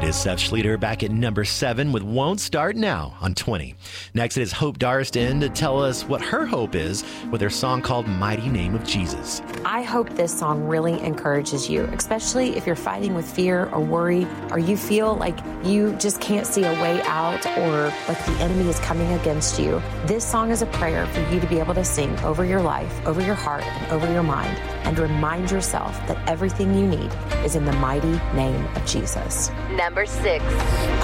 is Seth Schleter back at number 7 with Won't Start Now on 20. Next, it is Hope Darston to tell us what her hope is with her song called Mighty Name of Jesus. I hope this song really encourages you, especially if you're fighting with fear or worry, or you feel like you just can't see a way out, or like the enemy is coming against you. This song is a prayer for you to be able to sing over your life, over your heart, and over your mind, and remind yourself that everything you need is in the mighty name of Jesus. Number 6.